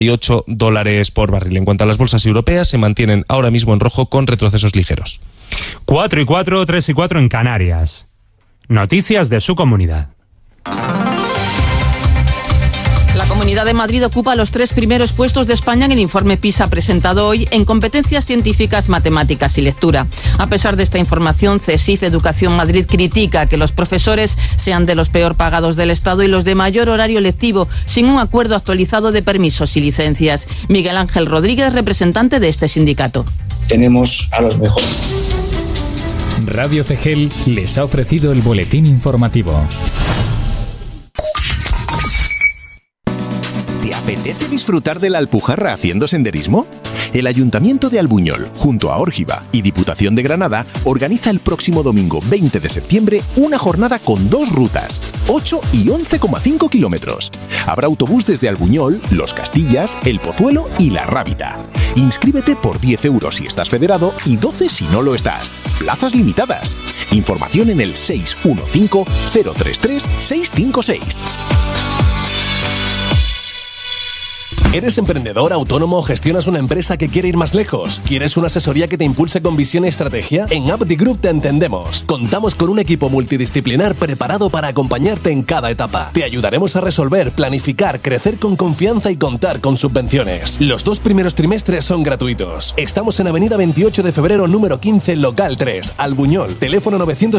$8 por barril. En cuanto a las bolsas europeas, se mantienen ahora mismo en rojo con retrocesos ligeros. 4 y 4, 3 y 4 en Canarias. Noticias de su comunidad. La Comunidad de Madrid ocupa los 3 primeros puestos de España en el informe PISA presentado hoy en competencias científicas, matemáticas y lectura. A pesar de esta información, CESIF Educación Madrid critica que los profesores sean de los peor pagados del Estado y los de mayor horario lectivo, sin un acuerdo actualizado de permisos y licencias. Miguel Ángel Rodríguez, representante de este sindicato. Tenemos a los mejores. Radio CEGEL les ha ofrecido el boletín informativo. ¿Te apetece disfrutar de la Alpujarra haciendo senderismo? El Ayuntamiento de Albuñol, junto a Órgiva y Diputación de Granada, organiza el próximo domingo 20 de septiembre una jornada con 2 rutas, 8 y 11,5 kilómetros. Habrá autobús desde Albuñol, Los Castillas, El Pozuelo y La Rábita. Inscríbete por 10 euros si estás federado y 12 si no lo estás. Plazas limitadas. Información en el 615-033-656. ¿Eres emprendedor, autónomo o gestionas una empresa que quiere ir más lejos? ¿Quieres una asesoría que te impulse con visión y estrategia? En Abdi Group te entendemos. Contamos con un equipo multidisciplinar preparado para acompañarte en cada etapa. Te ayudaremos a resolver, planificar, crecer con confianza y contar con subvenciones. Los 2 primeros trimestres son gratuitos. Estamos en Avenida 28 de Febrero, número 15, local 3, Albuñol. Teléfono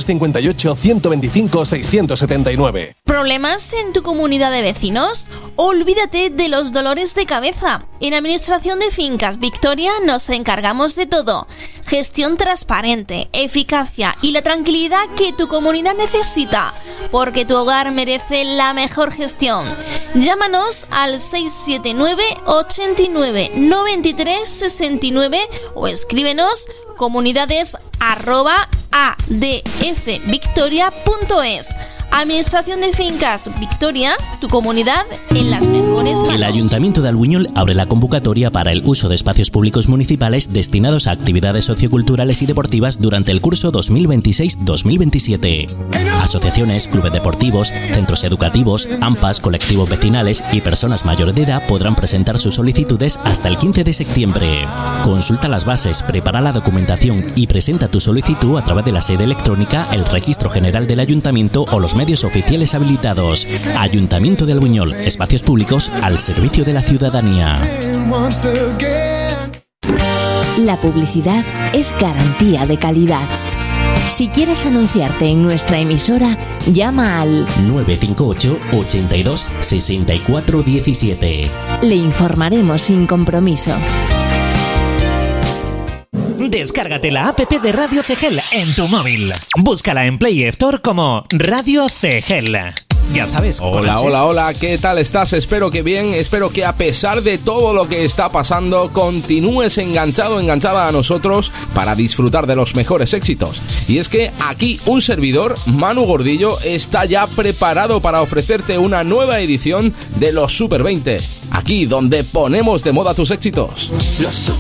958-125-679. ¿Problemas en tu comunidad de vecinos? Olvídate de los dolores de cabeza. En Administración de Fincas Victoria nos encargamos de todo. Gestión transparente, eficacia y la tranquilidad que tu comunidad necesita, porque tu hogar merece la mejor gestión. Llámanos al 679 89 93 69 o escríbenos comunidades@adfvictoria.es. Administración de Fincas Victoria, tu comunidad en las mejores manos. El Ayuntamiento de Albuñol abre la convocatoria para el uso de espacios públicos municipales destinados a actividades socioculturales y deportivas durante el curso 2026-2027. Asociaciones, clubes deportivos, centros educativos, AMPAs, colectivos vecinales y personas mayores de edad podrán presentar sus solicitudes hasta el 15 de septiembre. Consulta las bases, prepara la documentación y presenta tu solicitud a través de la sede electrónica, el Registro General del Ayuntamiento o los medios oficiales habilitados. Ayuntamiento de Albuñol, espacios públicos al servicio de la ciudadanía. La publicidad es garantía de calidad. Si quieres anunciarte en nuestra emisora, llama al 958 82 64 17. Le informaremos sin compromiso. Descárgate la app de Radio CEGEL en tu móvil. Búscala en Play Store como Radio CEGEL. Ya sabes. Hola, ¿qué tal estás? Espero que bien, espero que a pesar de todo lo que está pasando, continúes enganchada a nosotros para disfrutar de los mejores éxitos. Y es que aquí un servidor, Manu Gordillo, está ya preparado para ofrecerte una nueva edición de los Super 20. Aquí donde ponemos de moda tus éxitos.